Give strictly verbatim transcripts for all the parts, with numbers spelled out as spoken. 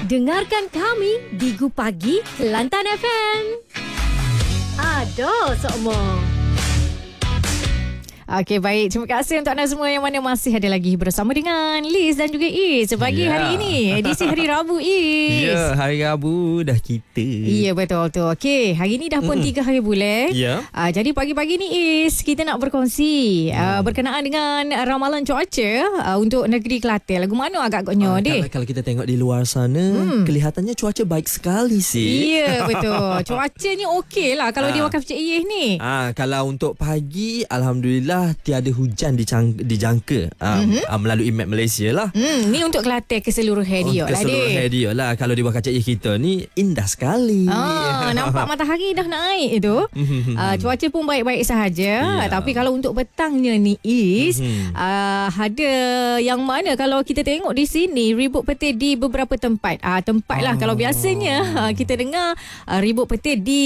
Dengarkan kami di Gu Pagi Kelantan F M. Ada sokmo. Okey, baik. Terima kasih untuk anda semua yang mana masih ada lagi bersama dengan Liz dan juga Is pagi yeah. hari ini. Edisi hari Rabu, Is. Ya, yeah, hari Rabu dah kita. Ya, yeah, betul-betul. Okey, hari ni dah pun tiga hari bulan. Ya. Yeah. Uh, jadi pagi-pagi ni, Is, kita nak berkongsi uh, berkenaan dengan ramalan cuaca uh, untuk negeri Kelantan. Lagu mana agak-agaknya, uh, deh? Kalau, kalau kita tengok di luar sana, hmm. kelihatannya cuaca baik sekali sih. Ya, yeah, betul. Cuacanya okey lah kalau uh. di Wakaf Cik Iyeh ni. Ah, uh, kalau untuk pagi, Alhamdulillah tiada hujan dijangka, dijangka uh, mm-hmm. uh, melalui map Malaysia lah. Hmm, ni untuk Kelantan keseluruhan dia lah, keseluruhan dia lah. Kalau di Wakaf Cik Iyeh kita ni indah sekali. Ah, nampak matahari dah naik tu. uh, cuaca pun baik-baik sahaja. Yeah. Tapi kalau untuk petangnya ni, Is, mm-hmm. uh, ada yang mana kalau kita tengok di sini ribut petir di beberapa tempat. Ah, tempat lah. Oh. Kalau biasanya uh, kita dengar uh, ribut petir di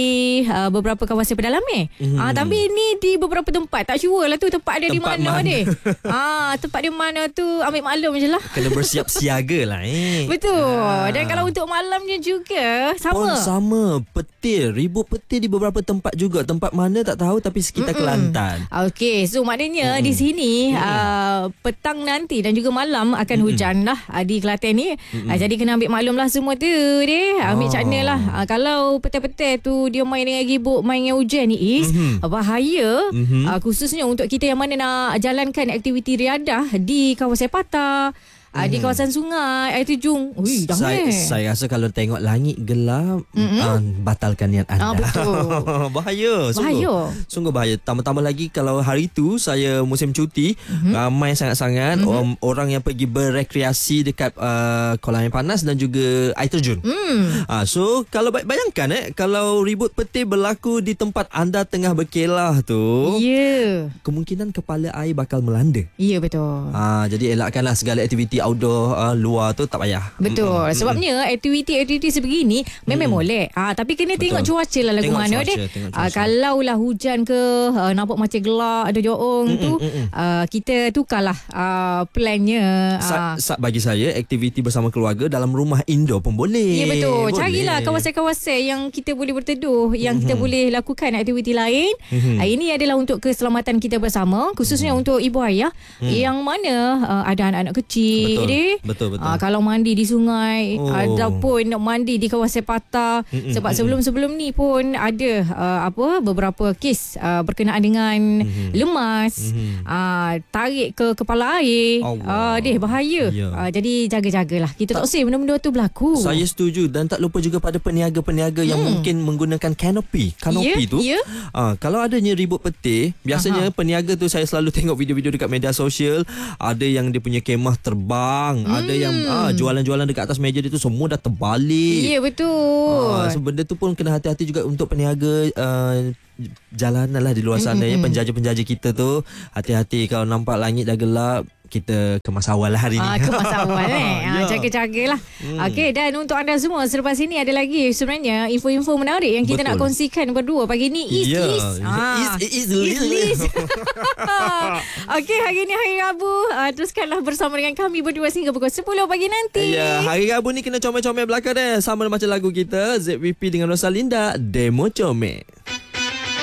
uh, beberapa kawasan pedalaman. Mm-hmm. Ah, tapi ni di beberapa tempat. Tak sure lah tu tempat dia tempat di mana, mana? Deh. Ah, tempat dia mana tu ambil maklum je lah. Kena bersiap siaga lah eh. Betul. Ah. Dan kalau untuk malamnya juga sama. Pon sama. Petir, ribut petir di beberapa tempat juga. Tempat mana tak tahu tapi sekitar Mm-mm. Kelantan. Okey, so maknanya Mm-mm. di sini uh, petang nanti dan juga malam akan Mm-mm. hujan lah uh, di Kelantan ni. Uh, jadi kena ambil maklum lah semua tu deh. Ambil oh. cakna lah. Uh, kalau petir-petir tu dia main dengan ribut, main dengan hujan ni, Is, mm-hmm. bahaya. Mm-hmm. Uh, khususnya untuk kita yang mana nak jalankan aktiviti riadah di kawasan patah, Hmm. di kawasan sungai, air terjun. Ui, dah saya, saya rasa kalau tengok langit gelap, mm-hmm. uh, batalkan niat anda. Ah, betul. Bahaya. Sungguh. Bahaya. Sungguh bahaya. Tambah-tambah lagi kalau hari tu saya musim cuti, mm-hmm. ramai sangat-sangat mm-hmm. um, orang yang pergi berekreasi dekat uh, kolam air panas dan juga air terjun. Mm. Uh, so kalau bayangkan eh, kalau ribut petir berlaku di tempat anda tengah berkelah tu, yeah. kemungkinan kepala air bakal melanda. Ya, yeah, betul. Uh, jadi elakkanlah segala aktiviti outdoor uh, luar tu tak payah. Betul. Mm-hmm. Sebabnya aktiviti-aktiviti sebegini memang mm. molek. Ah, tapi kena betul. Tengok cuaca lah lagu tengok mana cuaca, deh. Ah, kalau lah hujan ke, uh, nampak macam gelap ada joong mm-mm, tu, mm-mm. Uh, kita tukarlah uh, plannya. Sa- sa- bagi saya aktiviti bersama keluarga dalam rumah indoor pun boleh. Ya, betul. Boleh. Carilah kawasan-kawasan yang kita boleh berteduh, yang mm-hmm. kita boleh lakukan aktiviti lain. Mm-hmm. Uh, ini adalah untuk keselamatan kita bersama, khususnya mm-hmm. untuk ibu ayah mm. yang mana uh, ada anak-anak kecil. Betul, dia, betul, betul. Uh, kalau mandi di sungai oh. ataupun nak mandi di kawasan patah. Mm-mm, sebab mm-mm. sebelum-sebelum ni pun ada uh, apa beberapa kes uh, berkenaan dengan mm-hmm. lemas, mm-hmm. uh, tarik ke kepala air. Uh, deh bahaya. Yeah. Uh, jadi jaga-jagalah. Kita tak, tak usah benda-benda tu berlaku. Saya setuju dan tak lupa juga pada peniaga-peniaga mm. yang mungkin menggunakan kanopi. Kanopi yeah, tu. Yeah. Uh, kalau adanya ribut petir, biasanya Aha. peniaga tu saya selalu tengok video-video dekat media sosial, ada yang dia punya kemah terbang. Hmm. Ada yang ah, jualan-jualan dekat atas meja dia tu semua dah terbalik. Ya, betul. Ah, so benda tu pun kena hati-hati juga untuk peniaga uh, jalanan lah di luar sana. Mm-hmm. ya, penjaja-penjaja kita tu hati-hati kalau nampak langit dah gelap. Kita kemas awal lah hari ni. Ah, kemas awal eh. Ah, yeah. Jaga-jagalah. Hmm. Okey, dan untuk anda semua selepas ini ada lagi sebenarnya info-info menarik yang kita Betul. nak kongsikan berdua pagi ni. Is yeah. Is. Ah. Is, is, is, is. Okey, hari ni hari Rabu. Uh, teruskanlah bersama dengan kami berdua sehingga pukul sepuluh pagi nanti. Ya, yeah, hari Rabu ni kena comel-comel belakang deh. Sama macam lagu kita Z V P dengan Rosalinda, Demo Comel.